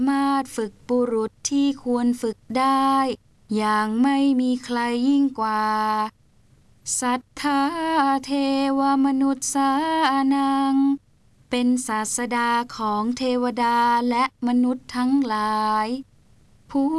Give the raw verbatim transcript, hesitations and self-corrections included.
มารถฝึกบุรุษที่ควรฝึกได้อย่างไม่มีใครยิ่งกว่าศรัทธาเทวมนุษย์สานังเป็นศาสดาของเทวดาและมนุษย์ทั้งหลายผู้